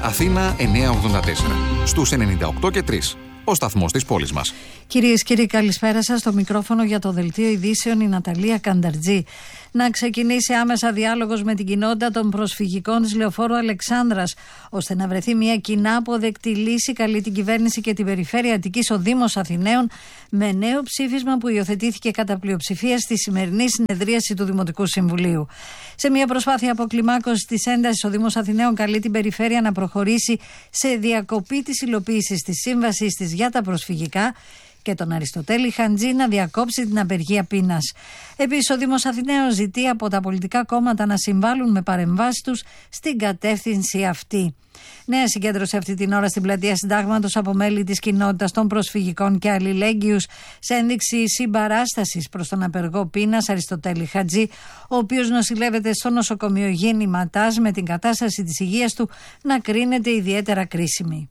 Αθήνα 984. Στους 98 και 3. Ο σταθμός της πόλης μας. Κυρίες και κύριοι, καλησπέρα σας. Στο μικρόφωνο για το Δελτίο Ειδήσεων η Ναταλία Κανταρτζή. Να ξεκινήσει άμεσα διάλογος με την κοινότητα των προσφυγικών της Λεωφόρου Αλεξάνδρας, ώστε να βρεθεί μια κοινά αποδεκτή λύση, καλεί την κυβέρνηση και την Περιφέρεια Αττικής ο Δήμος Αθηναίων, με νέο ψήφισμα που υιοθετήθηκε κατά πλειοψηφία στη σημερινή συνεδρίαση του Δημοτικού Συμβουλίου. Σε μια προσπάθεια αποκλιμάκωσης της έντασης, ο Δήμος Αθηναίων καλεί την Περιφέρεια να προχωρήσει σε διακοπή της υλοποίησης της σύμβασης της για τα προσφυγικά και τον Αριστοτέλη Χαντζή να διακόψει την απεργία πείνας. Επίσης, ο Δήμος Αθηναίων ζητεί από τα πολιτικά κόμματα να συμβάλλουν με παρεμβάσεις τους στην κατεύθυνση αυτή. Νέα συγκέντρωση αυτή την ώρα στην πλατεία Συντάγματος από μέλη της κοινότητας των προσφυγικών και αλληλέγγυους, σε ένδειξη συμπαράστασης προς τον απεργό πείνας Αριστοτέλη Χαντζή, ο οποίος νοσηλεύεται στο νοσοκομείο Γέννη Ματάς με την κατάσταση της υγείας του να κρίνεται ιδιαίτερα κρίσιμη.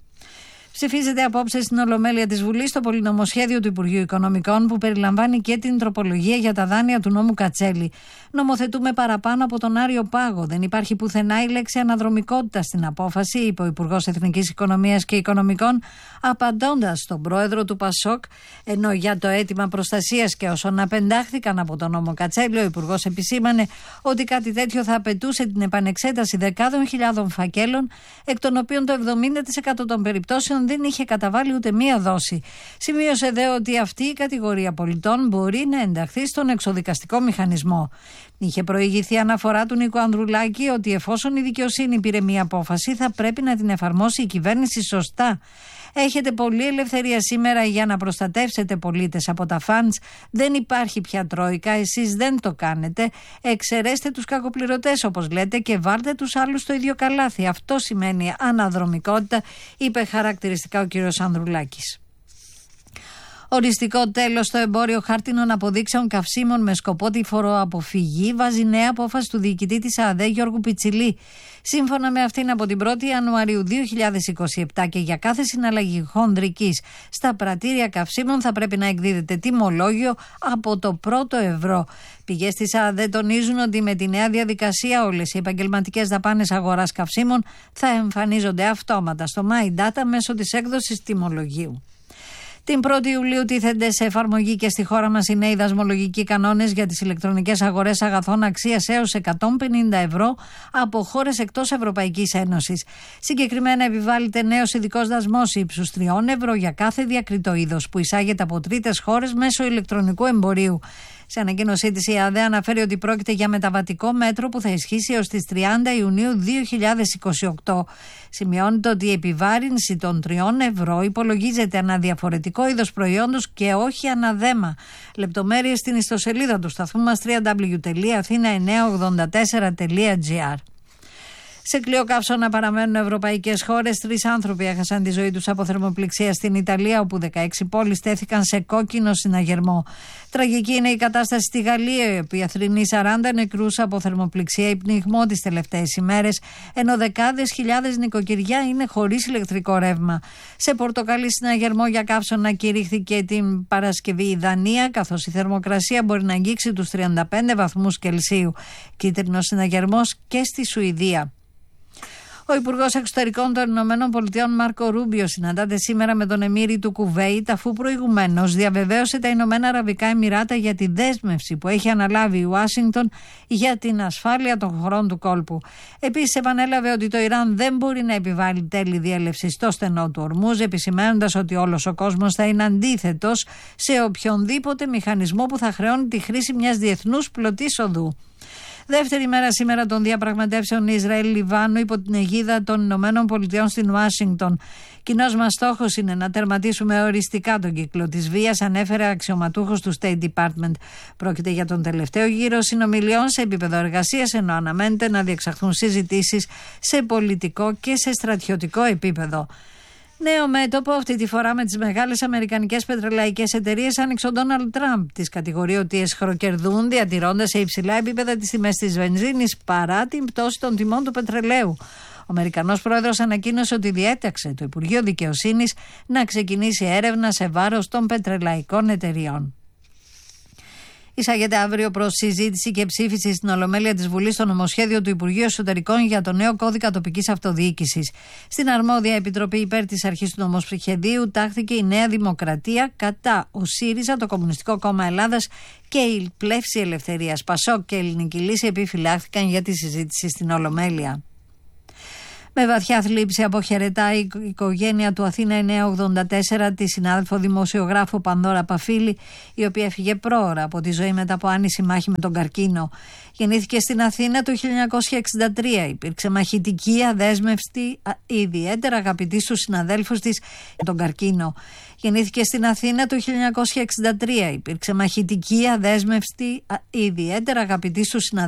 Ψηφίζεται απόψε στην Ολομέλεια της Βουλής το πολυνομοσχέδιο του Υπουργείου Οικονομικών, που περιλαμβάνει και την τροπολογία για τα δάνεια του νόμου Κατσέλη. Νομοθετούμε παραπάνω από τον Άριο Πάγο. Δεν υπάρχει πουθενά η λέξη αναδρομικότητα στην απόφαση, είπε ο Υπουργός Εθνικής Οικονομίας και Οικονομικών, απαντώντας στον πρόεδρο του ΠΑΣΟΚ. Ενώ για το αίτημα προστασίας και όσων απεντάχθηκαν από τον νόμο Κατσέλη, ο Υπουργός επισήμανε ότι κάτι τέτοιο θα απαιτούσε την επανεξέταση δεκάδων χιλιάδων φακέλων, εκ των οποίων το 70% των περιπτώσεων δεν είχε καταβάλει ούτε μία δόση. Σημείωσε δε ότι αυτή η κατηγορία πολιτών μπορεί να ενταχθεί στον εξοδικαστικό μηχανισμό. Είχε προηγηθεί αναφορά του Νίκου Ανδρουλάκη ότι εφόσον η δικαιοσύνη πήρε μία απόφαση, θα πρέπει να την εφαρμόσει η κυβέρνηση σωστά. Έχετε πολλή ελευθερία σήμερα για να προστατεύσετε πολίτες από τα φαντς. Δεν υπάρχει πια τρόικα, εσείς δεν το κάνετε. Εξαιρέστε τους κακοπληρωτές, όπως λέτε, και βάλτε τους άλλους στο ίδιο καλάθι. Αυτό σημαίνει αναδρομικότητα, είπε χαρακτηριστικά ο κύριος Ανδρουλάκης. Οριστικό τέλος στο εμπόριο χάρτινων αποδείξεων καυσίμων με σκοπό τη φοροαποφυγή βάζει νέα απόφαση του διοικητή της ΑΔΕ Γιώργου Πιτσιλή. Σύμφωνα με αυτήν, από την 1η Ιανουαρίου 2027 και για κάθε συναλλαγή χονδρικής στα πρατήρια καυσίμων θα πρέπει να εκδίδεται τιμολόγιο από το πρώτο ευρώ. Πηγές της ΑΔΕ τονίζουν ότι με τη νέα διαδικασία όλες οι επαγγελματικές δαπάνες αγοράς καυσίμων θα εμφανίζονται αυτόματα στο My Data μέσω της έκδοσης τιμολογίου. Την 1η Ιουλίου τίθενται σε εφαρμογή και στη χώρα μας οι νέοι δασμολογικοί κανόνες για τις ηλεκτρονικές αγορές αγαθών αξίας έως 150 ευρώ από χώρες εκτός Ευρωπαϊκής Ένωσης. Συγκεκριμένα επιβάλλεται νέος ειδικός δασμός ύψους 3 ευρώ για κάθε διακριτό είδος που εισάγεται από τρίτες χώρες μέσω ηλεκτρονικού εμπορίου. Σε ανακοίνωσή της, η ΑΔΕ αναφέρει ότι πρόκειται για μεταβατικό μέτρο που θα ισχύσει έως τις 30 Ιουνίου 2028. Σημειώνεται ότι η επιβάρυνση των 3 ευρώ υπολογίζεται ανά διαφορετικό είδος προϊόντος και όχι ανά δέμα. Λεπτομέρειες στην ιστοσελίδα του σταθμού μας www.athena984.gr. Σε κλειό καύσωνα παραμένουν ευρωπαϊκές χώρες. 3 άνθρωποι έχασαν τη ζωή τους από θερμοπληξία στην Ιταλία, όπου 16 πόλεις τέθηκαν σε κόκκινο συναγερμό. Τραγική είναι η κατάσταση στη Γαλλία, η οποία θρηνεί 40 νεκρούς από θερμοπληξία ή πνιγμό τις τελευταίες ημέρες, ενώ δεκάδες χιλιάδες νοικοκυριά είναι χωρίς ηλεκτρικό ρεύμα. Σε πορτοκαλί συναγερμό για καύσωνα κηρύχθηκε την Παρασκευή η Δανία, καθώς η θερμοκρασία μπορεί να αγγίξει τους 35 βαθμούς Κελσίου. Κίτρινος συναγερμός και στη Σουηδία. Ο Υπουργός Εξωτερικών των Ηνωμένων Πολιτειών Μάρκο Ρούμπιο συναντάται σήμερα με τον Εμμύρη του Κουβέιτ, αφού προηγουμένως διαβεβαίωσε τα Ηνωμένα Αραβικά Εμιράτα για τη δέσμευση που έχει αναλάβει η Ουάσιγκτον για την ασφάλεια των χωρών του κόλπου. Επίσης, επανέλαβε ότι το Ιράν δεν μπορεί να επιβάλλει τέλη διέλευση στο στενό του Ορμούζ, επισημαίνοντας ότι όλος ο κόσμος θα είναι αντίθετος σε οποιονδήποτε μηχανισμό που θα χρεώνει τη χρήση μιας διεθνούς πλωτής οδού. Δεύτερη μέρα σήμερα των διαπραγματεύσεων Ισραήλ-Λιβάνου υπό την αιγίδα των Ηνωμένων Πολιτειών στην Ουάσιγκτον. Κοινός μας στόχος είναι να τερματίσουμε οριστικά τον κύκλο της βίας, ανέφερε αξιωματούχος του State Department. Πρόκειται για τον τελευταίο γύρο συνομιλιών σε επίπεδο εργασίας, ενώ αναμένεται να διεξαχθούν συζητήσεις σε πολιτικό και σε στρατιωτικό επίπεδο. Νέο μέτωπο αυτή τη φορά με τις μεγάλες αμερικανικές πετρελαϊκές εταιρείες άνοιξε ο Ντόναλντ Τραμπ. Τις κατηγορεί ότι εσχροκερδούν διατηρώντας σε υψηλά επίπεδα τις τιμές της βενζίνης παρά την πτώση των τιμών του πετρελαίου. Ο Αμερικανός πρόεδρος ανακοίνωσε ότι διέταξε το Υπουργείο Δικαιοσύνης να ξεκινήσει έρευνα σε βάρος των πετρελαϊκών εταιριών. Εισάγεται αύριο προς συζήτηση και ψήφιση στην Ολομέλεια της Βουλής στο νομοσχέδιο του Υπουργείου Εσωτερικών για το νέο κώδικα τοπικής αυτοδιοίκησης. Στην αρμόδια επιτροπή υπέρ της αρχής του νομοσχεδίου τάχθηκε η Νέα Δημοκρατία, κατά ο ΣΥΡΙΖΑ, το Κομμουνιστικό Κόμμα Ελλάδας και η Πλεύση Ελευθερίας ΠΑΣΟΚ και Ελληνική Λύση επιφυλάχθηκαν για τη συζήτηση στην Ολομέλεια. Με βαθιά θλίψη αποχαιρετά η οικογένεια του Αθήνα 984 τη συνάδελφο δημοσιογράφου Πανδώρα Παφίλη, η οποία έφυγε πρόωρα από τη ζωή μετά από άνηση μάχη με τον καρκίνο. Γεννήθηκε στην Αθήνα το 1963. Υπήρξε μαχητική, αδέσμευστη, ιδιαίτερα αγαπητή στους συναδέλφους της με τον καρκίνο. Γεννήθηκε στην Αθήνα το 1963. Υπήρξε μαχητική, αδέσμευστη, ιδιαίτερα αγαπητή στους συναδέλφους